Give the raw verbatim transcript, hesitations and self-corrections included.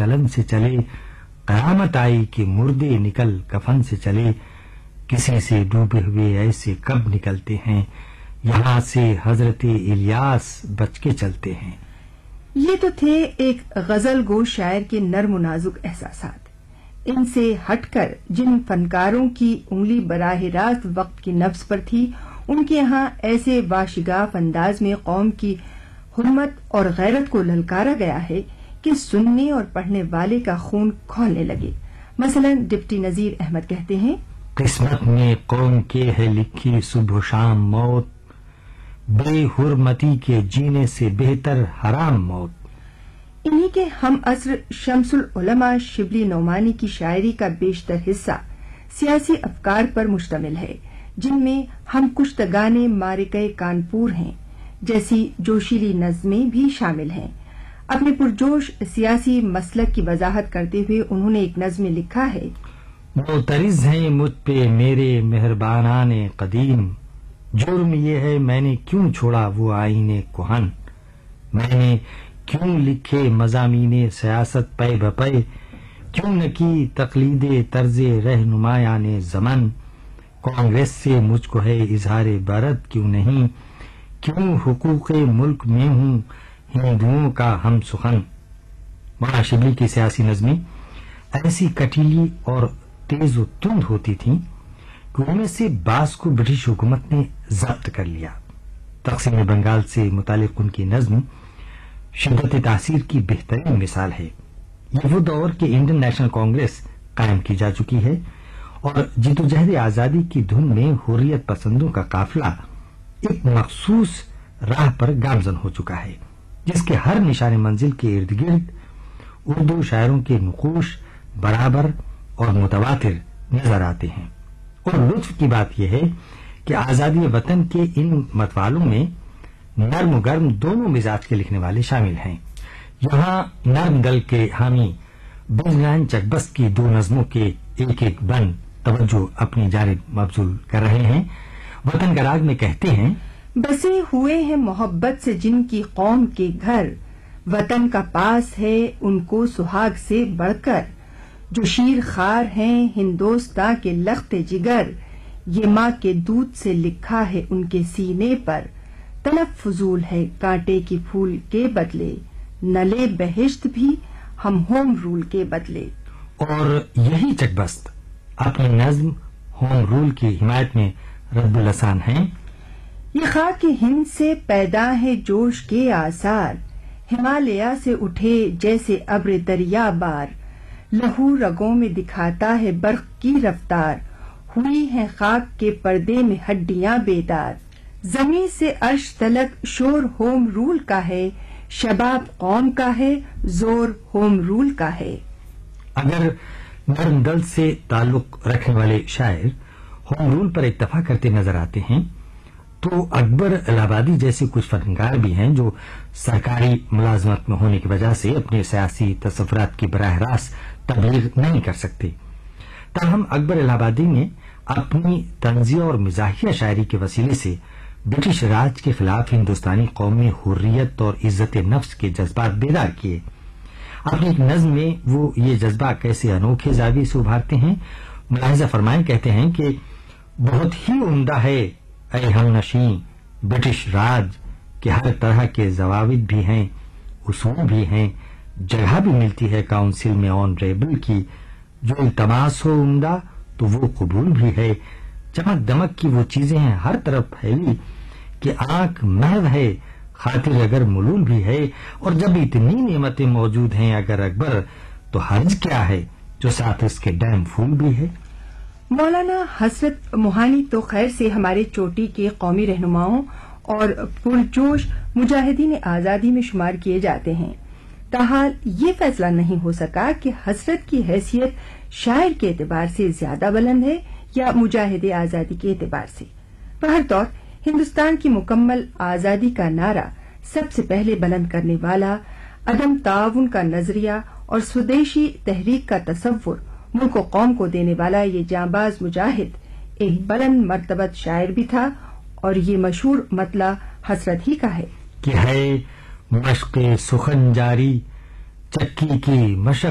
چلن سے چلے، قیامت آئی کہ مردے نکل کفن سے چلے، کسی سے ڈوبے ہوئے ایسے کب نکلتے ہیں، یہاں سے حضرت الیاس بچ کے چلتے ہیں۔ یہ تو تھے ایک غزل گو شاعر کے نرم و نازک احساسات۔ ان سے ہٹ کر جن فنکاروں کی انگلی براہ راست وقت کی نبض پر تھی، ان کے ہاں ایسے واشگاف انداز میں قوم کی حرمت اور غیرت کو للکارا گیا ہے کہ سننے اور پڑھنے والے کا خون کھولنے لگے۔ مثلا ڈپٹی نذیر احمد کہتے ہیں، قسمت میں قوم کے ہے لکھی صبح و شام موت، بے حرمتی کے جینے سے بہتر حرام موت۔ انہی کے ہم عصر شمس العلماء شبلی نعمانی کی شاعری کا بیشتر حصہ سیاسی افکار پر مشتمل ہے، جن میں ہم کشتگان معرکہ کانپور ہیں جیسی جوشیلی نظمیں بھی شامل ہیں۔ اپنے پرجوش سیاسی مسلک کی وضاحت کرتے ہوئے انہوں نے ایک نظم میں لکھا ہے، معترض ہیں مجھ پہ میرے مہربانان قدیم، جرم یہ ہے میں نے کیوں چھوڑا وہ آئین کہن، میں نے کیوں لکھے مضامین سیاست پے بپے، کیوں نہ کی تقلید طرز رہنمایان زمن، کانگریس سے مجھ کو ہے اظہار برت کیوں نہیں، کیوں حقوق ملک میں ہوں ہندوؤں کا ہم سخن۔ مولانا شبلی کی سیاسی نظمیں ایسی کٹیلی اور تیز و تند ہوتی تھیں کہ ان میں سے بعض کو برٹش حکومت نے ضبط کر لیا۔ تقسیم بنگال سے متعلق ان کی نظم شدت تاثیر کی بہترین مثال ہے۔ یہ وہ دور کہ انڈین نیشنل کانگریس قائم کی جا چکی ہے اور جد و جہد آزادی کی دھن میں حریت پسندوں کا قافلہ ایک مخصوص راہ پر گامزن ہو چکا ہے، جس کے ہر نشان منزل کے ارد گرد اردو شاعروں کے نقوش برابر اور متواتر نظر آتے ہیں۔ اور لطف کی بات یہ ہے کہ آزادی وطن کے ان متوالوں میں نرم و گرم دونوں مزاج کے لکھنے والے شامل ہیں۔ یہاں نرم دل کے حامی بجلان چکبست کی دو نظموں کے ایک ایک بند توجہ اپنی جانب مبذول کر رہے ہیں۔ وطن کا راگ میں کہتے ہیں، بسے ہوئے ہیں محبت سے جن کی قوم کے گھر، وطن کا پاس ہے ان کو سہاگ سے بڑھ کر، جو شیر خار ہیں ہندوستاں کے لخت جگر، یہ ماں کے دودھ سے لکھا ہے ان کے سینے پر، طلب فضول ہے کانٹے کی پھول کے بدلے، نلے بہشت بھی ہم ہوم رول کے بدلے۔ اور یہی چکبست اپنی نظم ہوم رول کی حمایت میں رد الاسان ہیں، یہ خاک ہند سے پیدا ہے جوش کے آثار، ہمالیہ سے اٹھے جیسے ابر دریا بار، لہو رگوں میں دکھاتا ہے برق کی رفتار، ہوئی ہیں خاک کے پردے میں ہڈیاں بیدار، زمیں سے عرش تلک شور ہوم رول کا ہے، شباب قوم کا ہے زور ہوم رول کا ہے۔ اگر نرم دل سے تعلق رکھنے والے شاعر ہوم رول پر اتفاق کرتے نظر آتے ہیں تو اکبر الہ آبادی جیسے کچھ فنکار بھی ہیں جو سرکاری ملازمت میں ہونے کی وجہ سے اپنے سیاسی تصورات کی براہ راست تبلیغ نہیں کر سکتے۔ تاہم اکبر الہ آبادی نے اپنی طنزیہ اور مزاحیہ شاعری کے وسیلے سے برٹش راج کے خلاف ہندوستانی قوم میں حریت اور عزت نفس کے جذبات بیدار کیے۔ اپنی ایک نظم میں وہ یہ جذبہ کیسے انوکھے زاویے سے ابھارتے ہیں، ملاحظہ فرمائیں، کہتے ہیں کہ بہت ہی عمدہ ہے اے ہم نشیں برٹش راج کے ہر طرح کے ضوابط بھی ہیں، اصول بھی ہیں، جگہ بھی ملتی ہے کاؤنسل میں آنریبل کی، جو التماس ہو عمدہ تو وہ قبول بھی ہے، چمک دمک کی وہ چیزیں ہیں ہر طرف پھیلی کہ آنکھ محو ہے، خاطر اگر ملول بھی ہے، اور جب اتنی نعمتیں موجود ہیں اگر اکبر تو حرج کیا ہے جو ساتھ اس کے ڈیم پھول بھی ہے۔ مولانا حسرت موہانی تو خیر سے ہمارے چوٹی کے قومی رہنماؤں اور پرجوش مجاہدین آزادی میں شمار کیے جاتے ہیں، تاحال یہ فیصلہ نہیں ہو سکا کہ حسرت کی حیثیت شاعر کے اعتبار سے زیادہ بلند ہے یا مجاہد آزادی کے اعتبار سے۔ بہر طور ہندوستان کی مکمل آزادی کا نعرہ سب سے پہلے بلند کرنے والا، عدم تعاون کا نظریہ اور سودیشی تحریک کا تصور ملک و قوم کو دینے والا یہ جانباز مجاہد ایک بلند مرتبت شاعر بھی تھا، اور یہ مشہور مطلع حسرت ہی کا ہے کہ ہے مشق سخن جاری، چکی کی مشق